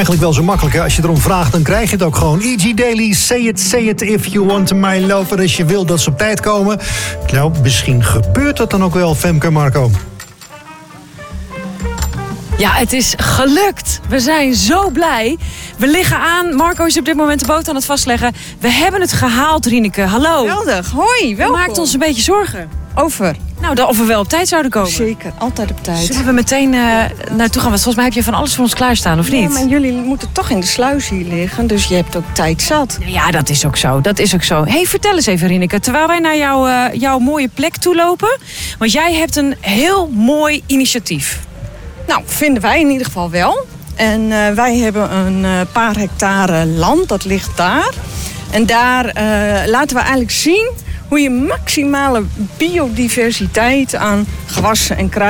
eigenlijk wel zo makkelijk. Hè? Als je erom vraagt, dan krijg je het ook gewoon. E.G. Daily, say it if you want my love. En als je wil dat ze op tijd komen. Nou, misschien gebeurt dat dan ook wel, Femke en Marco. Ja, het is gelukt. We zijn zo blij. We liggen aan. Marco is op dit moment de boot aan het vastleggen. We hebben het gehaald, Rieneke. Hallo. Geweldig. Hoi, welkom. We maakten ons een beetje zorgen. Over. Nou, of we wel op tijd zouden komen. Zeker, altijd op tijd. Zullen we meteen naartoe gaan? Want volgens mij heb je van alles voor ons klaarstaan, of niet? Ja, maar jullie moeten toch in de sluis hier liggen. Dus je hebt ook tijd zat. Ja, dat is ook zo. Dat is ook zo. Hey, vertel eens even, Rieneke. Terwijl wij naar jouw mooie plek toe lopen. Want jij hebt een heel mooi initiatief. Nou, vinden wij in ieder geval wel. En wij hebben een paar hectare land, dat ligt daar. En daar laten we eigenlijk zien hoe je maximale biodiversiteit aan gewassen en kruiden